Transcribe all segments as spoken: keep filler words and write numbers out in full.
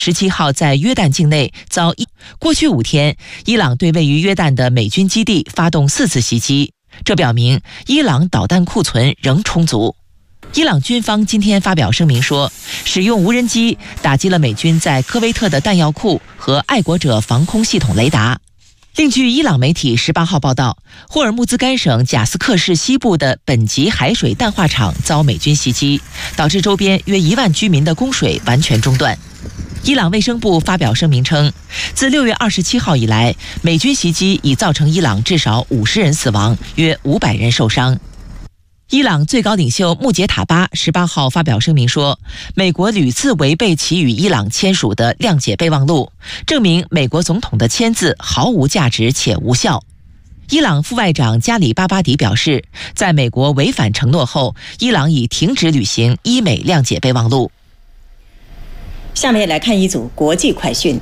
十七号在约旦境内遭伊过去五天，伊朗对位于约旦的美军基地发动四次袭击，这表明伊朗导弹库存仍充足。伊朗军方今天发表声明说，使用无人机打击了美军在科威特的弹药库和爱国者防空系统雷达。另据伊朗媒体十八号报道，霍尔木兹干省贾斯克市西部的本吉海水淡化厂遭美军袭击，导致周边约一万居民的供水完全中断。伊朗卫生部发表声明称，自六月二十七号以来，美军袭击已造成伊朗至少五十人死亡，约五百人受伤。伊朗最高领袖穆杰塔巴十八号发表声明说，美国屡次违背其与伊朗签署的谅解备忘录，证明美国总统的签字毫无价值且无效。伊朗副外长加里巴巴迪表示，在美国违反承诺后，伊朗已停止履行伊美谅解备忘录。 下面来看一组国际快讯。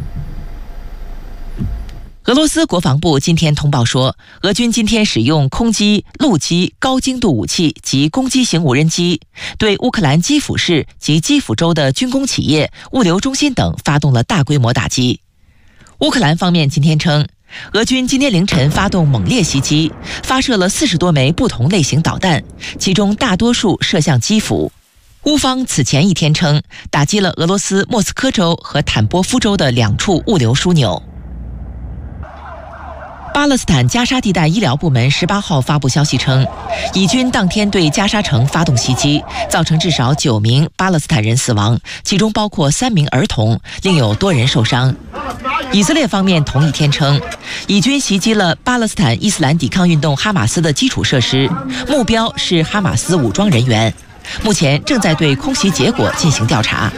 俄罗斯国防部今天通报说，俄军今天使用空机、陆基、高精度武器及攻击型无人机，对乌克兰基辅市及基辅州的军工企业、物流中心等发动了大规模打击。乌克兰方面今天称，俄军今天凌晨发动猛烈袭击，发射了四十多枚不同类型导弹，其中大多数射向基辅。乌方此前一天称，打击了俄罗斯莫斯科州和坦波夫州的两处物流枢纽。巴勒斯坦加沙地带医疗部门十八号发布消息称，以军当天对加沙城发动袭击，造成至少九名巴勒斯坦人死亡，其中包括三名儿童，另有多人受伤。以色列方面同一天称，以军袭击了巴勒斯坦伊斯兰抵抗运动哈马斯的基础设施，目标是哈马斯武装人员，目前正在对空袭结果进行调查。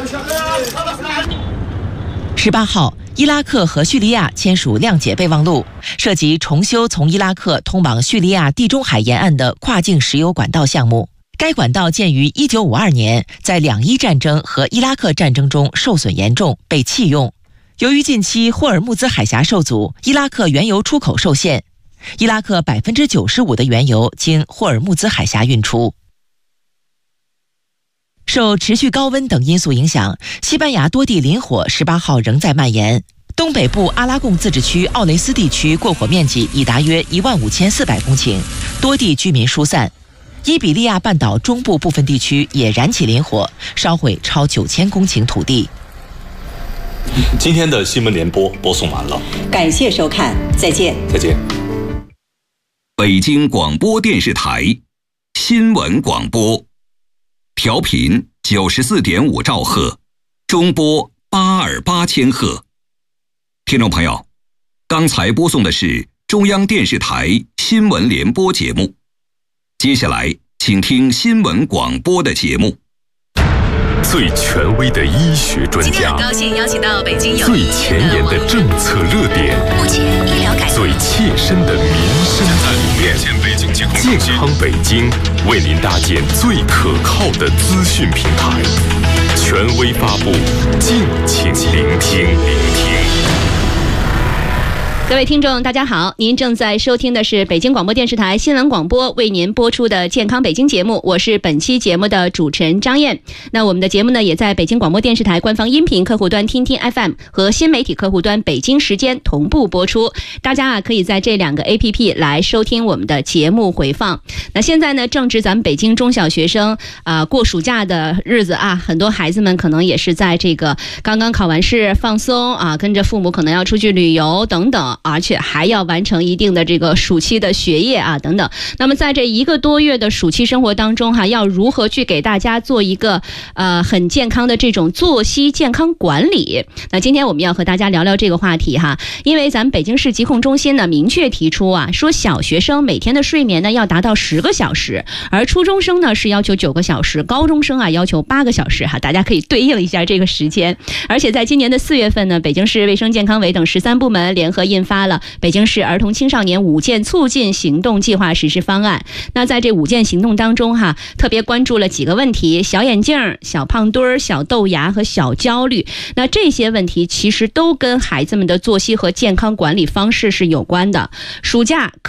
十八号，伊拉克和叙利亚签署谅解备忘录，涉及重修从伊拉克通往叙利亚地中海沿岸的跨境石油管道项目。该管道建于一九五二年，在两伊战争和伊拉克战争中受损严重，被弃用。由于近期霍尔木兹海峡受阻，伊拉克原油出口受限，伊拉克百分之九十五的原油经霍尔木兹海峡运出。受持续高温等因素影响，西班牙多地林火十八号仍在蔓延。东北部阿拉贡自治区奥雷斯地区过火面积已达约一万五千四百公顷，多地居民疏散。伊比利亚半岛中部部分地区也燃起林火，烧毁超九千公顷土地。 今天的新闻联播播送完了， 感谢收看，再见。 再见。 北京广播电视台新闻广播。调频九十四点五兆赫，中波八二八千赫。听众朋友，刚才播送的是中央电视台新闻联播节目，接下来请听新闻广播的节目。 最权威的医学专家， 今天很高兴邀请到北京有最前沿的政策热点， 目前医疗改革最切身的民生体验。健康北京为您搭建最可靠的资讯平台，权威发布，敬请聆听。聆听。 各位听众大家好，您正在收听的是北京广播电视台新闻广播为您播出的健康北京节目，我是本期节目的主持人张燕。那我们的节目呢也在北京广播电视台官方音频客户端听听 F M 和新媒体客户端北京时间同步播出，大家啊可以在这两个 A P P 来收听我们的节目回放。那现在呢正值咱们北京中小学生啊、呃、过暑假的日子啊，很多孩子们可能也是在这个刚刚考完试放松啊，跟着父母可能要出去旅游等等，而且还要完成一定的这个暑期的学业啊等等。那么在这一个多月的暑期生活当中哈、啊，要如何去给大家做一个呃很健康的这种作息健康管理？那今天我们要和大家聊聊这个话题哈，因为咱们北京市疾控中心呢明确提出啊，说小学生每天的睡眠呢要达到十个小时，而初中生呢是要求九个小时，高中生啊要求八个小时哈，大家可以对应一下这个时间。而且在今年的四月份呢，北京市卫生健康委等十三部门联合印发了北京市儿童青少年五件促进行动计划实施方案。那在这五件行动当中哈，特别关注了几个问题：小眼镜、小胖墩儿、小豆芽和小焦虑。那这些问题其实都跟孩子们的作息和健康管理方式是有关的。暑假